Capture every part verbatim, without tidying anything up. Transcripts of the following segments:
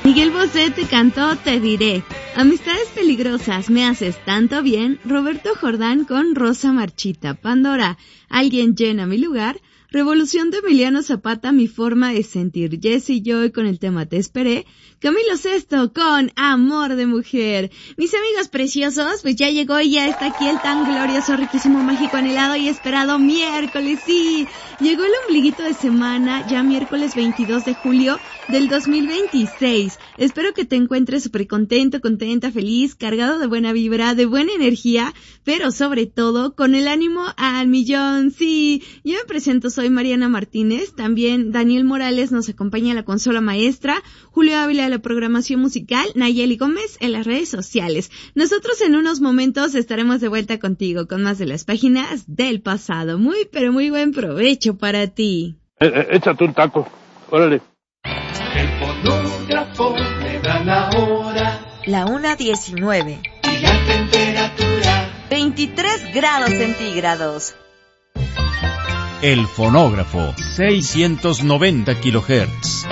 Miguel Bosé te cantó Te diré. Amistades peligrosas, me haces tanto bien. Roberto Jordán con Rosa Marchita. Pandora, alguien llena mi lugar. Revolución de Emiliano Zapata, mi forma de sentir. Jessie Joy con el tema Te esperé. Camilo Sesto con Amor de mujer. Mis amigos preciosos, pues ya llegó y ya está aquí el tan glorioso, riquísimo, mágico, anhelado y esperado miércoles. Sí, llegó el ombliguito de semana, ya miércoles veintidós de julio del dos mil veintiséis. Espero que te encuentres súper contento, contenta, feliz, cargado de buena vibra, de buena energía, pero sobre todo con el ánimo al millón. Sí, yo me presento, soy Mariana Martínez. También Daniel Morales nos acompaña en la consola maestra, Julio Ávila de la programación musical, Nayeli Gómez en las redes sociales. Nosotros en unos momentos estaremos de vuelta contigo con más de las páginas del pasado. Muy, pero muy buen provecho para ti. Eh, eh, échate un taco, órale. El fonógrafo me da la hora. La una diecinueve. Y la temperatura. veintitrés grados centígrados. El fonógrafo, seiscientos noventa kilohertz.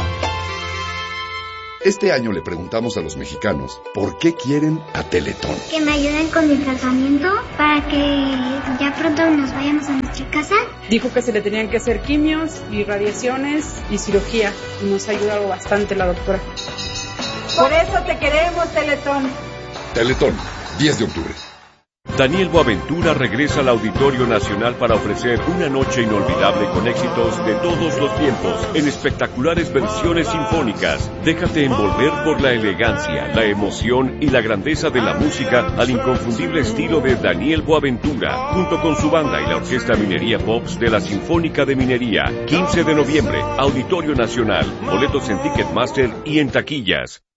Este año le preguntamos a los mexicanos por qué quieren a Teletón. Que me ayuden con mi tratamiento para que ya pronto nos vayamos a nuestra casa. Dijo que se le tenían que hacer quimios y radiaciones y cirugía. Y nos ha ayudado bastante la doctora. Por eso te queremos, Teletón. Teletón, diez de octubre. Daniel Boaventura regresa al Auditorio Nacional para ofrecer una noche inolvidable con éxitos de todos los tiempos en espectaculares versiones sinfónicas. Déjate envolver por la elegancia, la emoción y la grandeza de la música al inconfundible estilo de Daniel Boaventura, junto con su banda y la Orquesta Minería Pops de la Sinfónica de Minería. quince de noviembre, Auditorio Nacional. Boletos en Ticketmaster y en taquillas.